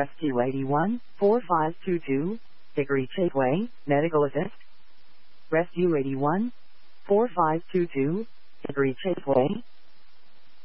Rescue 81, 4522, Hickory Chase Way, Medical Assist. Rescue 81, 4522, Hickory Chase Way,